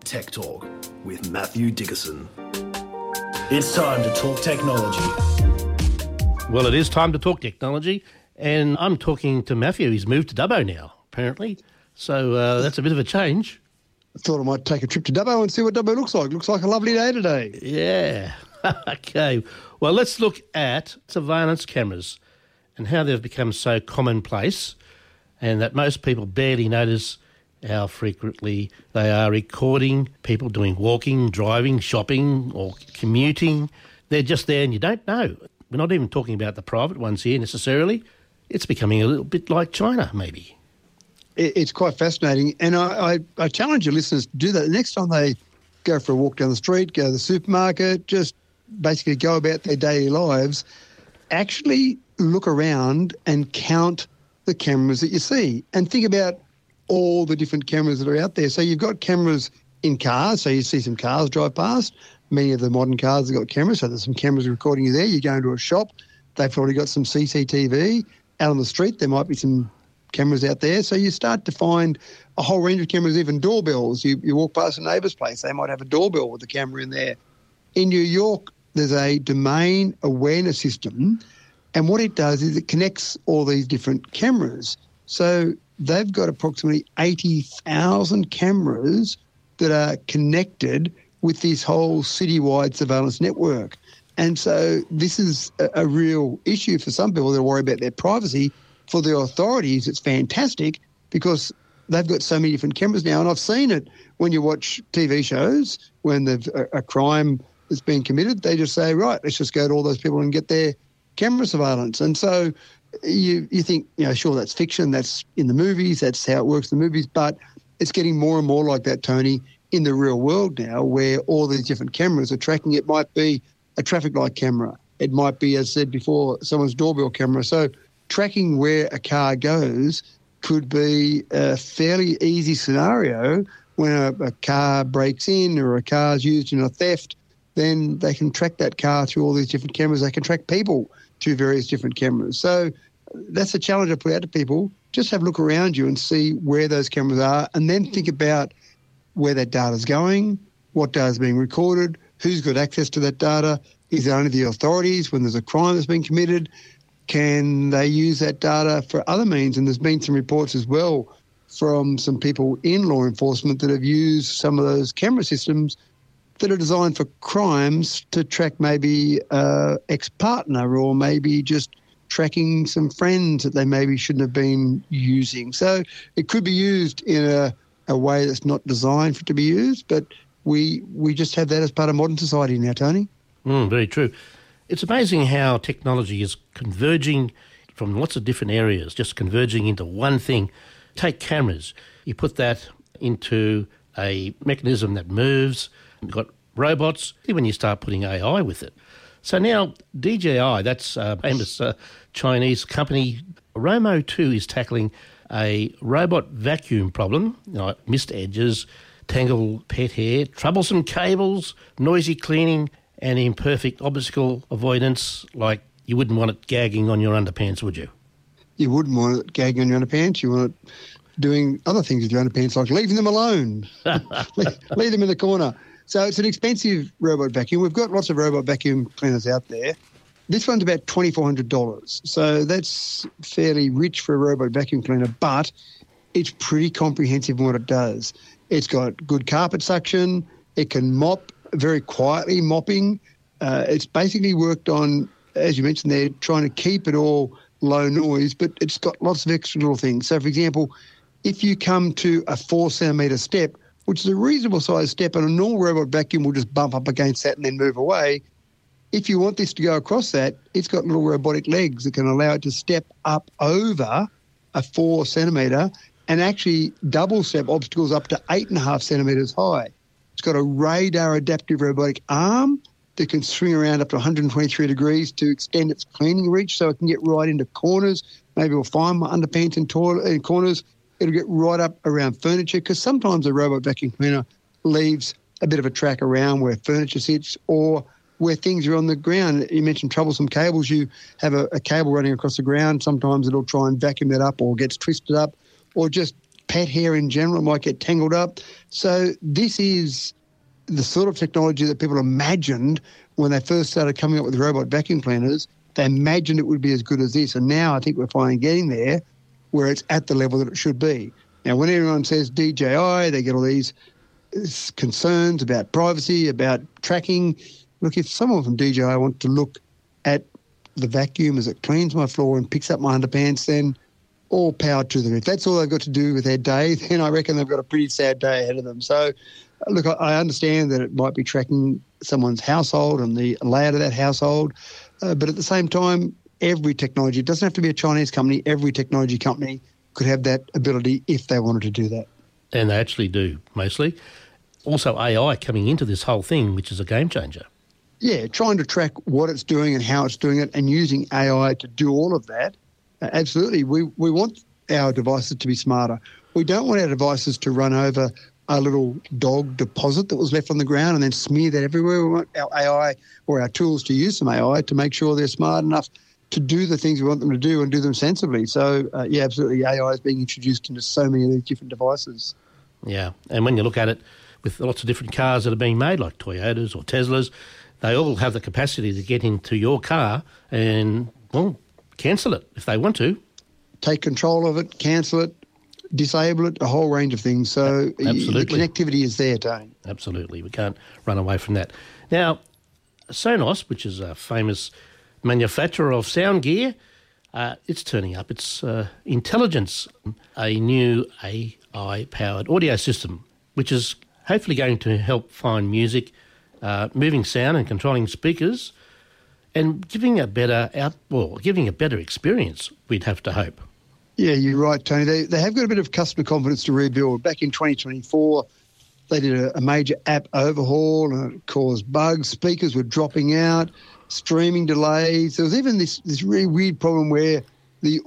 Tech Talk with Matthew Dickerson. It's time to talk technology. Well, it is time to talk technology, and I'm talking to Matthew. He's moved to Dubbo now, apparently, so that's a bit of a change. I thought I might take a trip to Dubbo and see what Dubbo looks like. Looks like a lovely day today. Yeah. Okay. Well, let's look at surveillance cameras and how they've become so commonplace and that most people barely notice how frequently they are recording people doing walking, driving, shopping or commuting. They're just there and you don't know. We're not even talking about the private ones here necessarily. It's becoming a little bit like China, maybe. It's quite fascinating, and I challenge your listeners to do that. The next time they go for a walk down the street, go to the supermarket, just basically go about their daily lives, actually look around and count the cameras that you see and think about all the different cameras that are out there. So you've got cameras in cars, so you see some cars drive past. Many of the modern cars have got cameras, so there's some cameras recording you there. You go into a shop, they've probably got some CCTV. Out on the street, there might be some cameras out there. So you start to find a whole range of cameras, even doorbells. You walk past a neighbour's place, they might have a doorbell with a camera in there. In New York, there's a domain awareness system, and what it does is it connects all these different cameras. So they've got approximately 80,000 cameras that are connected with this whole citywide surveillance network. And so this is a real issue for some people that worry about their privacy. For the authorities, it's fantastic because they've got so many different cameras now. And I've seen it when you watch TV shows, when there's a crime that's been committed, they just say, right, let's just go to all those people and get their camera surveillance. And so you think, sure, that's fiction, that's in the movies, that's how it works in the movies, but it's getting more and more like that, Tony, in the real world now, where all these different cameras are tracking. It might be a traffic light camera. It might be, as said before, someone's doorbell camera. So tracking where a car goes could be a fairly easy scenario when a car breaks in or a car's used in a theft. Then they can track that car through all these different cameras. They can track people through various different cameras. So that's a challenge I put out to people. Just have a look around you and see where those cameras are, and then think about where that data's going, what data's being recorded, who's got access to that data. Is it only the authorities when there's a crime that's been committed? Can they use that data for other means? And there's been some reports as well from some people in law enforcement that have used some of those camera systems that are designed for crimes to track maybe ex-partner or maybe just tracking some friends that they maybe shouldn't have been using. So it could be used in a way that's not designed for it to be used, but we just have that as part of modern society now, Tony. Very true. It's amazing how technology is converging from lots of different areas, just converging into one thing. Take cameras. You put that into a mechanism that moves. You've got robots, when you start putting AI with it. So now DJI, that's a famous Chinese company, Romo 2 is tackling a robot vacuum problem, missed edges, tangled pet hair, troublesome cables, noisy cleaning, and imperfect obstacle avoidance, like you wouldn't want it gagging on your underpants, would you? You wouldn't want it gagging on your underpants. You want it doing other things with your underpants, like leaving them alone. leave them in the corner. So it's an expensive robot vacuum. We've got lots of robot vacuum cleaners out there. This one's about $2,400. So that's fairly rich for a robot vacuum cleaner, but it's pretty comprehensive in what it does. It's got good carpet suction. It can mop very quietly, mopping. It's basically worked on, as you mentioned there, trying to keep it all low noise, but it's got lots of extra little things. So, for example, if you come to a 4-centimetre step, which is a reasonable size step, and a normal robot vacuum will just bump up against that and then move away. If you want this to go across that, it's got little robotic legs that can allow it to step up over a 4-centimetre and actually double step obstacles up to 8.5 centimetres high. It's got a radar adaptive robotic arm that can swing around up to 123 degrees to extend its cleaning reach so it can get right into corners. Maybe we'll find my underpants in corners. It'll get right up around furniture, because sometimes a robot vacuum cleaner leaves a bit of a track around where furniture sits or where things are on the ground. You mentioned troublesome cables. You have a cable running across the ground. Sometimes it'll try and vacuum that up or gets twisted up or just pet hair in general might get tangled up. So this is the sort of technology that people imagined when they first started coming up with robot vacuum cleaners. They imagined it would be as good as this. And now I think we're finally getting there where it's at the level that it should be. Now, when everyone says DJI, they get all these concerns about privacy, about tracking. Look, if someone from DJI wants to look at the vacuum as it cleans my floor and picks up my underpants, then all power to them. If that's all they've got to do with their day, then I reckon they've got a pretty sad day ahead of them. So, look, I understand that it might be tracking someone's household and the layout of that household, but at the same time, every technology, it doesn't have to be a Chinese company, every technology company could have that ability if they wanted to do that. And they actually do, mostly. Also AI coming into this whole thing, which is a game changer. Yeah, trying to track what it's doing and how it's doing it and using AI to do all of that. Absolutely. We want our devices to be smarter. We don't want our devices to run over a little dog deposit that was left on the ground and then smear that everywhere. We want our AI or our tools to use some AI to make sure they're smart enough to do the things we want them to do and do them sensibly. So, yeah, absolutely, AI is being introduced into so many of these different devices. Yeah, and when you look at it with lots of different cars that are being made, like Toyotas or Teslas, they all have the capacity to get into your car and, well, cancel it if they want to. Take control of it, cancel it, disable it, a whole range of things. So absolutely. The connectivity is there, Tony. Absolutely. We can't run away from that. Now, Sonos, which is a famous manufacturer of sound gear, it's turning up its Intelligence, a new AI-powered audio system, which is hopefully going to help find music, moving sound and controlling speakers, and giving a better experience, we'd have to hope. Yeah, you're right, Tony. They have got a bit of customer confidence to rebuild. Back in 2024, they did a major app overhaul and it caused bugs. Speakers were dropping out, streaming delays. There was even this really weird problem where the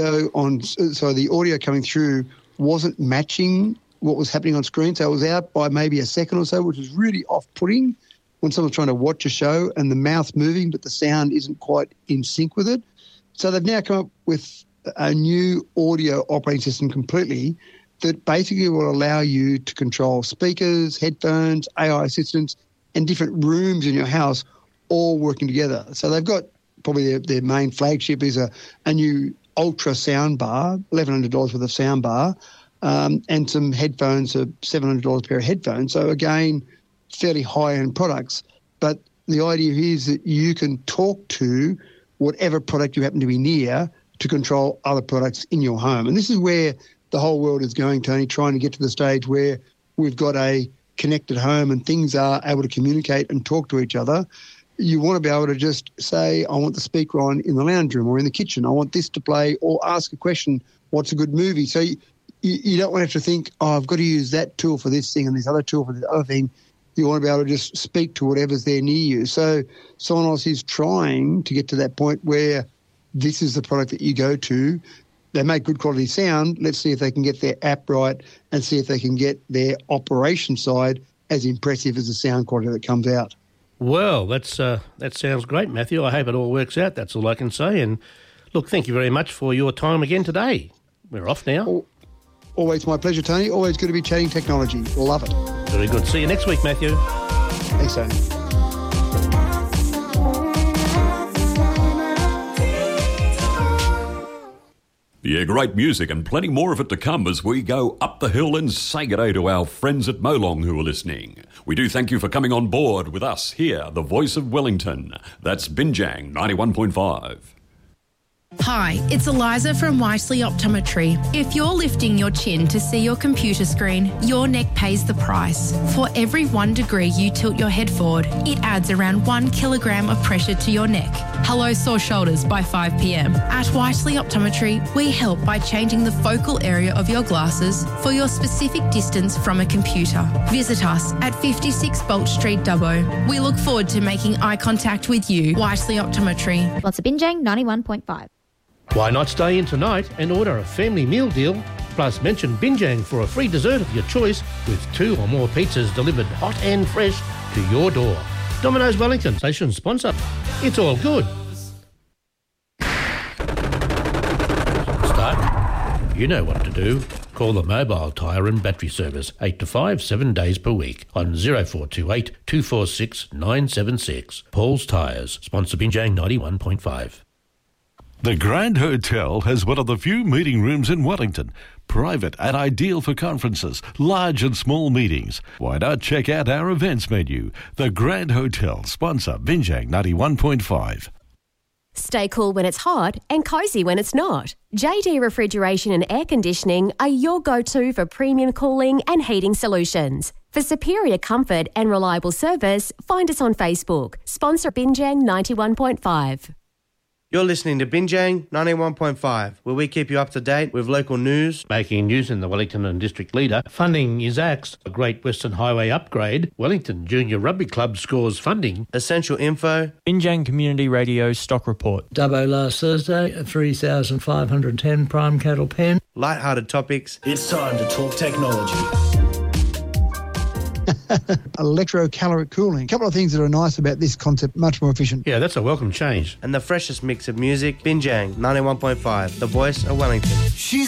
audio coming through wasn't matching what was happening on screen. So it was out by maybe a second or so, which was really off-putting when someone's trying to watch a show and the mouth's moving but the sound isn't quite in sync with it. So they've now come up with a new audio operating system completely that basically will allow you to control speakers, headphones, AI assistants, and different rooms in your house all working together. So they've got probably their main flagship is a new ultra sound bar, $1,100 worth of sound bar, and some headphones, $700 a pair of headphones. So again, fairly high-end products. But the idea is that you can talk to whatever product you happen to be near to control other products in your home. And this is where the whole world is going, Tony, trying to get to the stage where we've got a connected home and things are able to communicate and talk to each other. You want to be able to just say, I want the speaker on in the lounge room or in the kitchen. I want this to play, or ask a question, what's a good movie? So you don't want to have to think, I've got to use that tool for this thing and this other tool for this other thing. You want to be able to just speak to whatever's there near you. So Sonos is trying to get to that point where this is the product that you go to. They make good quality sound. Let's see if they can get their app right and see if they can get their operation side as impressive as the sound quality that comes out. Well, that sounds great, Matthew. I hope it all works out. That's all I can say. And look, thank you very much for your time again today. We're off now. Always my pleasure, Tony. Always good to be chatting technology. Love it. Very good. See you next week, Matthew. Thanks, Tony. Yeah, great music and plenty more of it to come as we go up the hill and say good day to our friends at Molong who are listening. We do thank you for coming on board with us here, the voice of Wellington. That's Binjang 91.5. Hi, it's Eliza from Whiteley Optometry. If you're lifting your chin to see your computer screen, your neck pays the price. For every 1 degree you tilt your head forward, it adds around 1 kilogram of pressure to your neck. Hello sore shoulders by 5 p.m. At Whiteley Optometry, we help by changing the focal area of your glasses for your specific distance from a computer. Visit us at 56 Bolt Street, Dubbo. We look forward to making eye contact with you. Whiteley Optometry. Lots of Binjang 91.5. Why not stay in tonight and order a family meal deal, plus mention Binjang for a free dessert of your choice with 2 or more pizzas delivered hot and fresh to your door. Domino's Wellington, station sponsor. It's all good. Start. You know what to do. Call the Mobile Tyre and Battery Service 8 to 5, 7 days per week on 0428 246 976. Paul's Tyres, sponsor Binjang 91.5. The Grand Hotel has one of the few meeting rooms in Wellington. Private and ideal for conferences, large and small meetings. Why not check out our events menu? The Grand Hotel, sponsor Binjang 91.5. Stay cool when it's hot and cosy when it's not. JD Refrigeration and Air Conditioning are your go-to for premium cooling and heating solutions. For superior comfort and reliable service, find us on Facebook. Sponsor Binjang 91.5. You're listening to Binjang 91.5, where we keep you up to date with local news. Making news in the Wellington and District Leader. Funding is axed. A Great Western Highway upgrade. Wellington Junior Rugby Club scores funding. Essential info. Binjang Community Radio stock report. Dubbo last Thursday, 3,510 prime cattle pen. Lighthearted topics. It's time to talk technology. Electrocaloric cooling. A couple of things that are nice about this concept, much more efficient. Yeah, that's a welcome change. And the freshest mix of music. Binjang 91.5, the voice of Wellington.